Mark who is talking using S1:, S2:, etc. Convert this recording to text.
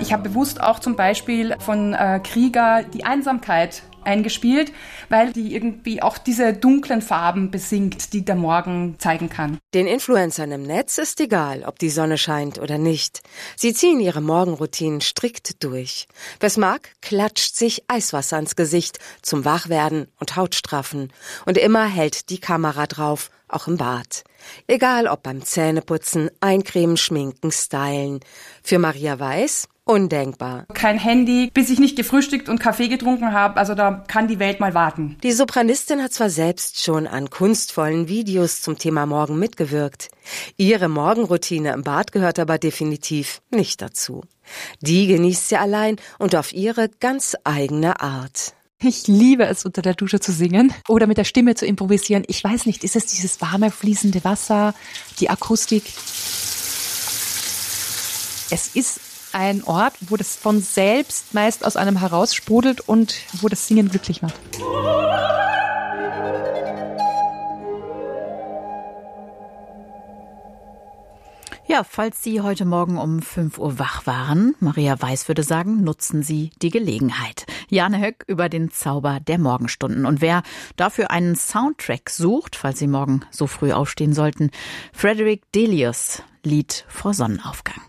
S1: Ich habe bewusst auch zum Beispiel von Krieger die Einsamkeit eingespielt, weil die irgendwie auch diese dunklen Farben besingt, die der Morgen zeigen kann.
S2: Den Influencern im Netz ist egal, ob die Sonne scheint oder nicht. Sie ziehen ihre Morgenroutinen strikt durch. Wer's mag, klatscht sich Eiswasser ins Gesicht zum Wachwerden und Hautstraffen. Und immer hält die Kamera drauf, auch im Bad. Egal ob beim Zähneputzen, Eincremen, Schminken, Stylen. Für Maria Weiß undenkbar.
S1: Kein Handy, bis ich nicht gefrühstückt und Kaffee getrunken habe. Also da kann die Welt mal warten.
S2: Die Sopranistin hat zwar selbst schon an kunstvollen Videos zum Thema Morgen mitgewirkt. Ihre Morgenroutine im Bad gehört aber definitiv nicht dazu. Die genießt sie allein und auf ihre ganz eigene Art.
S3: Ich liebe es, unter der Dusche zu singen oder mit der Stimme zu improvisieren. Ich weiß nicht, ist es dieses warme, fließende Wasser, die Akustik? Es ist ein Ort, wo das von selbst meist aus einem heraussprudelt und wo das Singen glücklich macht.
S4: Ja, falls Sie heute Morgen um 5 Uhr wach waren, Maria Weiß würde sagen, nutzen Sie die Gelegenheit. Jane Höck über den Zauber der Morgenstunden. Und wer dafür einen Soundtrack sucht, falls Sie morgen so früh aufstehen sollten, Frederick Delius, Lied vor Sonnenaufgang.